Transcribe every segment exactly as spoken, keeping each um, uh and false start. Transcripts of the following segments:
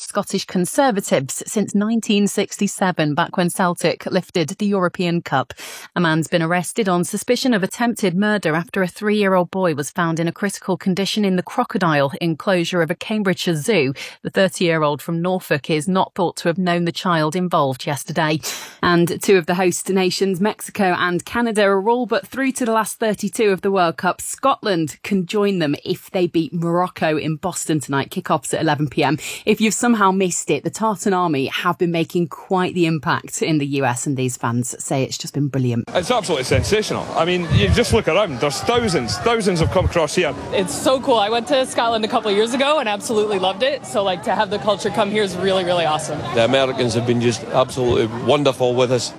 Scottish Conservatives since nineteen sixty-seven, back when Celtic lifted the European Cup. A man's been arrested on suspicion of attempted murder after a three-year-old boy was found in a critical condition in the crocodile enclosure of a Cambridgeshire zoo. The thirty-year-old from Norfolk is not thought to have known the child involved yesterday. And two of the host nations, Mexico and Canada, are all but through to the last thirty-two of the World Cup. Scotland can join them if they beat Morocco in Boston tonight. Kick-offs at eleven p m. If you've somehow missed it, the Tartan Army have been making quite the impact in the U S, and these fans say it's just been brilliant. It's absolutely sensational. I mean, you just look around, there's thousands, thousands have come across here. It's so cool. I went to Scotland a couple of years ago and absolutely loved it. So, like, to have the culture come here is really, really awesome. The Americans have been just absolutely wonderful with us.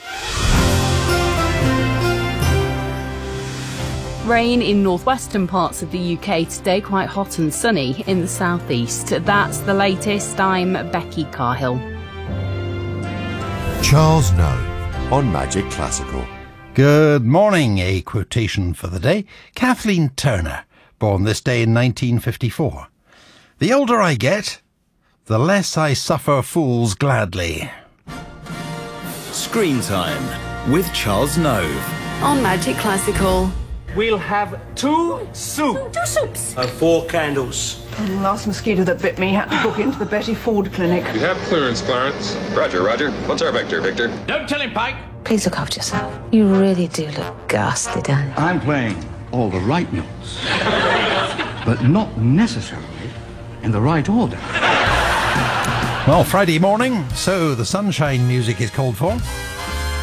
Rain in northwestern parts of the U K today, quite hot and sunny in the southeast. That's the latest. I'm Becky Carhill. Charles Nove on Magic Classical. Good morning. A quotation for the day. Kathleen Turner, born this day in nineteen fifty-four. The older I get, the less I suffer fools gladly. Screen Time with Charles Nove on Magic Classical. We'll have two soups. Two soups. And four candles. The last mosquito that bit me had to book into the Betty Ford clinic. We have clearance, Clarence. Roger, Roger. What's our vector, Victor? Don't tell him, Pike. Please look after yourself. You really do look ghastly, Danny. I'm playing all the right notes, but not necessarily in the right order. Well, Friday morning, so the sunshine music is called for.